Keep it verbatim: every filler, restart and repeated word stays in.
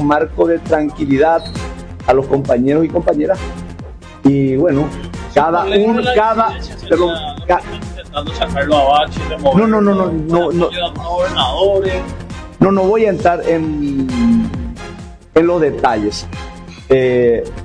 un marco de tranquilidad a los compañeros y compañeras. Y bueno, cada uno, cada, perdón, ca, intentando sacarlo a Bachi, no, no, no, no, no, no, gobernadores. No, no voy a entrar en, en los detalles. Eh,